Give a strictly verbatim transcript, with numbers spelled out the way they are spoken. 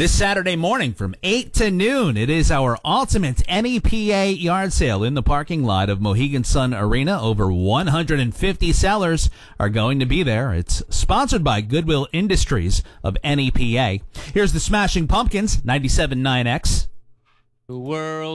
This Saturday morning from eight to noon, it is our ultimate N E P A yard sale in the parking lot of Mohegan Sun Arena. Over one hundred fifty sellers are going to be there. It's sponsored by Goodwill Industries of N E P A. Here's the Smashing Pumpkins, ninety-seven point nine X. The world